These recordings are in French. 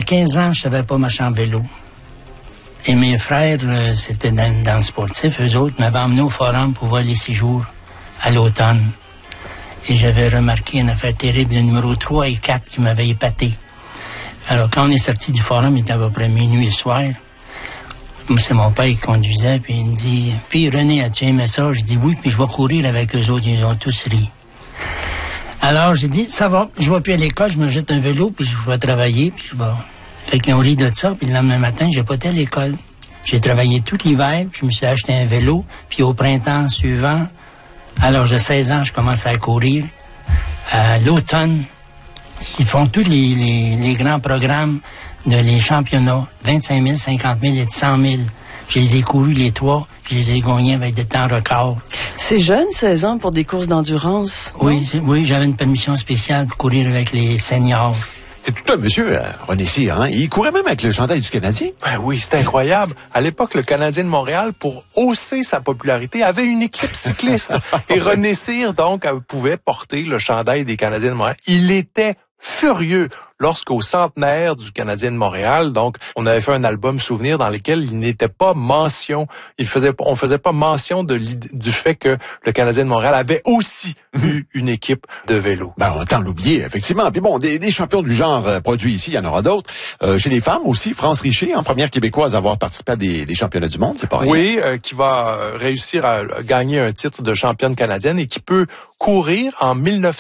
15 ans, je savais pas marcher en vélo. Et mes frères, c'était dans le sportif. Eux autres m'avaient emmené au forum pour voir les 6 jours à l'automne. Et j'avais remarqué une affaire terrible, le numéro 3 et 4 qui m'avait épaté. Alors, quand on est sorti du forum, il était à peu près minuit le soir. C'est mon père qui conduisait, puis il me dit, « Puis René, as-tu aimé ça? » Je dis, « Oui, puis je vais courir avec eux autres. » Ils ont tous ri. Alors, j'ai dit, « Ça va, je vais plus à l'école, je me jette un vélo, puis je vais travailler, puis je vais... » Fait qu'ils ont ri de ça, puis le lendemain matin, j'ai pas été à l'école. J'ai travaillé tout l'hiver, je me suis acheté un vélo, puis au printemps suivant, à l'âge de 16 ans, je commence à courir. À l'automne, ils font tous les grands programmes de les championnats, 25 000, 50 000 et 100 000. Je les ai courus les 3, je les ai gagnés avec des temps records. C'est jeune, 16 ans, pour des courses d'endurance? Oui, j'avais une permission spéciale pour courir avec les seniors. C'est tout un monsieur, René Cyr, hein? Il courait même avec le chandail du Canadien. Ben oui, c'est incroyable. À l'époque, le Canadien de Montréal, pour hausser sa popularité, avait une équipe cycliste. Et René Cyr, donc, pouvait porter le chandail des Canadiens de Montréal. Il était furieux lorsqu'au centenaire du Canadien de Montréal, donc, on avait fait un album souvenir dans lequel il n'était pas mention, on faisait pas mention du fait que le Canadien de Montréal avait aussi eu une équipe de vélo. Ben, on tend l'oublier, effectivement. Puis bon, des champions du genre produits ici, il y en aura d'autres. Chez les femmes aussi, France Richer, en première québécoise à avoir participé à des championnats du monde, c'est pas rien. Oui, qui va réussir à gagner un titre de championne canadienne et qui peut courir en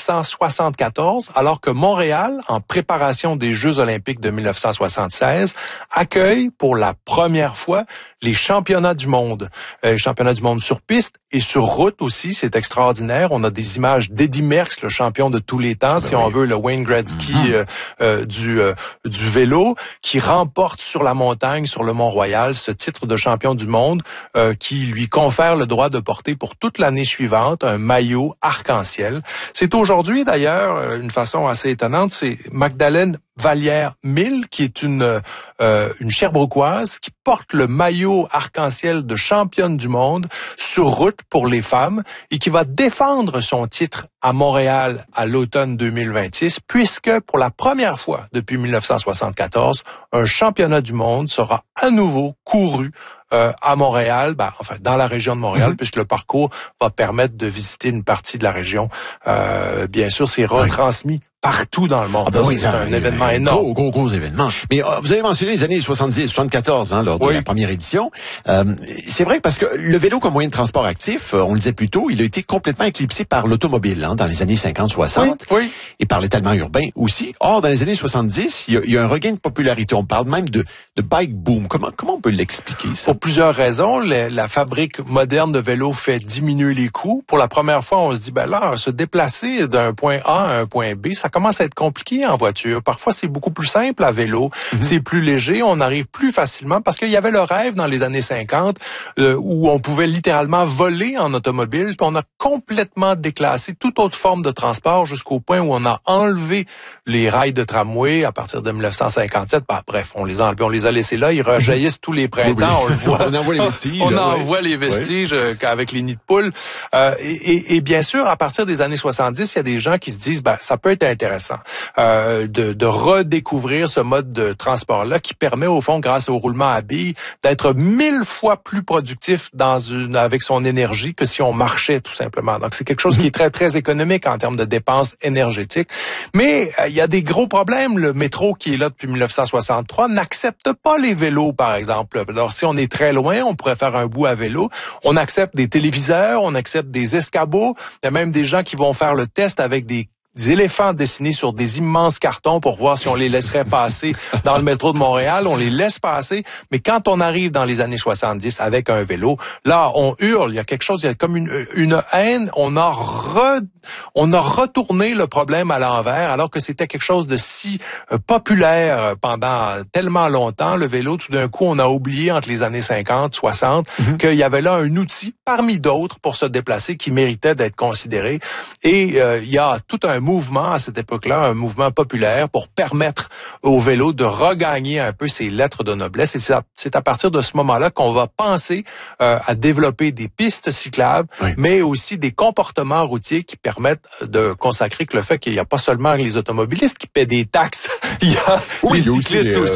1974, alors que Montréal, en préparation des Jeux olympiques de 1976, accueille pour la première fois les championnats du monde. Championnats du monde sur piste et sur route aussi, c'est extraordinaire. On a des images d'Eddy Merckx, le champion de tous les temps, si on veut, le Wayne Gretzky du vélo, qui remporte sur la montagne, sur le Mont-Royal, ce titre de champion du monde qui lui confère le droit de porter pour toute l'année suivante un maillot arc-en-ciel. C'est aujourd'hui, d'ailleurs, une façon assez étonnante, c'est Magdalene Vallière-Mille, qui est une Sherbrookoise, qui porte le maillot arc-en-ciel de championne du monde sur route pour les femmes et qui va défendre son titre à Montréal à l'automne 2026, puisque pour la première fois depuis 1974, un championnat du monde sera à nouveau couru à Montréal, dans la région de Montréal, puisque le parcours va permettre de visiter une partie de la région. Bien sûr, c'est retransmis partout dans le monde. C'est un événement énorme. Gros événement. Mais vous avez mentionné les années 70 et 74 lors de la première édition. C'est vrai parce que le vélo comme moyen de transport actif, on le disait plus tôt, il a été complètement éclipsé par l'automobile dans les années 50-60 et par l'étalement urbain aussi. Or, dans les années 70, il y a un regain de popularité. On parle même de bike boom. Comment on peut l'expliquer, ça? Pour plusieurs raisons. La fabrique moderne de vélos fait diminuer les coûts. Pour la première fois, on se dit, se déplacer d'un point A à un point B, ça commence à être compliqué en voiture. Parfois, c'est beaucoup plus simple à vélo. C'est plus léger, on arrive plus facilement parce qu'il y avait le rêve dans les années 50 où on pouvait littéralement voler en automobile. Puis on a complètement déclassé toute autre forme de transport jusqu'au point où on a enlevé les rails de tramway à partir de 1957. Bref, on les a enlevés, on les a laissés là. Ils rejaillissent tous les printemps. On le voit. On envoie les vestiges. On envoie les vestiges avec les nids de poules. Et bien sûr, à partir des années 70, il y a des gens qui se disent, ça peut être intéressant de redécouvrir ce mode de transport-là qui permet au fond, grâce au roulement à billes, d'être 1000 fois plus productif avec son énergie que si on marchait tout simplement. Donc c'est quelque chose qui est très très économique en termes de dépenses énergétiques. Mais il y a des gros problèmes. Le métro qui est là depuis 1963 n'accepte pas les vélos, par exemple. Alors si on est très loin, on pourrait faire un bout à vélo. On accepte des téléviseurs, on accepte des escabeaux. Il y a même des gens qui vont faire le test avec des éléphants dessinés sur des immenses cartons pour voir si on les laisserait passer dans le métro de Montréal. On les laisse passer, mais quand on arrive dans les années 70 avec un vélo, là, on hurle. Il y a quelque chose, il y a comme une haine. On a retourné le problème à l'envers, alors que c'était quelque chose de si populaire pendant tellement longtemps. Le vélo, tout d'un coup, on a oublié entre les années 50, 60, qu'il y avait là un outil parmi d'autres pour se déplacer qui méritait d'être considéré. Et il y a tout un mouvement à cette époque-là, un mouvement populaire pour permettre au vélo de regagner un peu ses lettres de noblesse. Et c'est à partir de ce moment-là qu'on va penser à développer des pistes cyclables, mais aussi des comportements routiers qui permettent de consacrer que le fait qu'il n'y a pas seulement les automobilistes qui paient des taxes, il y a les cyclistes aussi.